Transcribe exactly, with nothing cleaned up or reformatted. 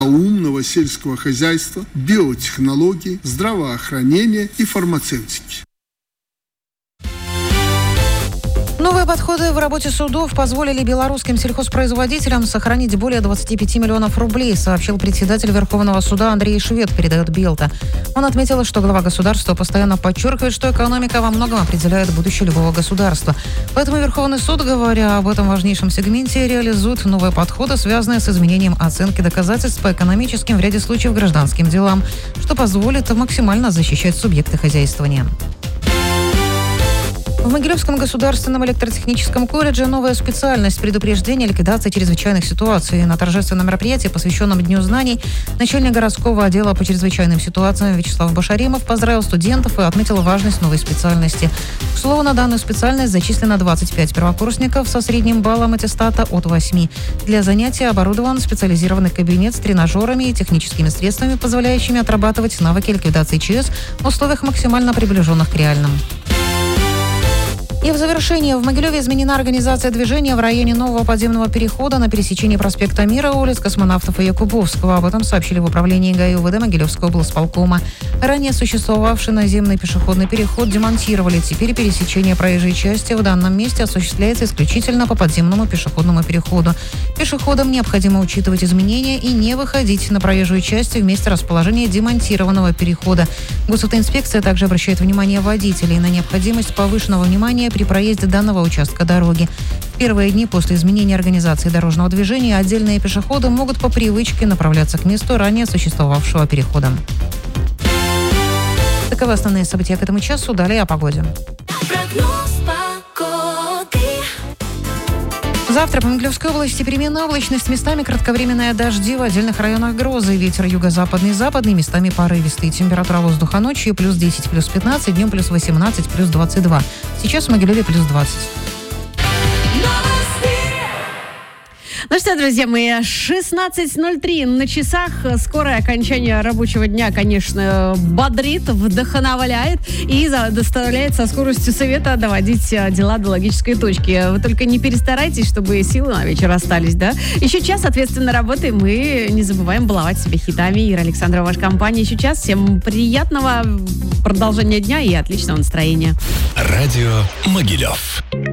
умного сельского хозяйства, биотехнологий, здравоохранения и фармацевтики. Новые подходы в работе судов позволили белорусским сельхозпроизводителям сохранить более двадцати пяти миллионов рублей, сообщил председатель Верховного суда Андрей Швед, передает Белта. Он отметил, что глава государства постоянно подчеркивает, что экономика во многом определяет будущее любого государства. Поэтому Верховный суд, говоря об этом важнейшем сегменте, реализует новые подходы, связанные с изменением оценки доказательств по экономическим, в ряде случаев, гражданским делам, что позволит максимально защищать субъекты хозяйствования. В Могилевском государственном электротехническом колледже новая специальность предупреждения и ликвидации чрезвычайных ситуаций. На торжественном мероприятии, посвященном Дню знаний, начальник городского отдела по чрезвычайным ситуациям Вячеслав Башаримов поздравил студентов и отметил важность новой специальности. К слову, на данную специальность зачислено двадцать пять первокурсников со средним баллом аттестата от восьми. Для занятия оборудован специализированный кабинет с тренажерами и техническими средствами, позволяющими отрабатывать навыки ликвидации ЧС в условиях максимально приближенных к реальным. И в завершение, в Могилеве изменена организация движения в районе нового подземного перехода на пересечении проспекта Мира, улиц Космонавтов и Якубовского. Об этом сообщили в управлении ГАИ УВД Могилевского облсполкома. Ранее существовавший наземный пешеходный переход демонтировали. Теперь пересечение проезжей части в данном месте осуществляется исключительно по подземному пешеходному переходу. Пешеходам необходимо учитывать изменения и не выходить на проезжую часть в месте расположения демонтированного перехода. Госавтоинспекция также обращает внимание водителей на необходимость повышенного внимания при проезде данного участка дороги. В первые дни после изменения организации дорожного движения отдельные пешеходы могут по привычке направляться к месту ранее существовавшего перехода. Таковы основные события к этому часу. Далее о погоде. Завтра по Могилевской области переменная облачность, местами кратковременные дожди, в отдельных районах грозы. Ветер юго-западный, западный, местами порывистый. Температура воздуха ночью плюс десять, плюс пятнадцать, днем плюс восемнадцать, плюс двадцать два. Сейчас в Могилеве плюс двадцать. Ну что, друзья мои, шестнадцать ноль три на часах. Скорое окончание рабочего дня, конечно, бодрит, вдохновляет и доставляет со скоростью света доводить дела до логической точки. Вы только не перестарайтесь, чтобы силы на вечер остались, да? Еще час ответственно работаем. Мы не забываем баловать себя хитами. Ира Александрова, ваша компания. Еще час. Всем приятного продолжения дня и отличного настроения. Радио Могилев.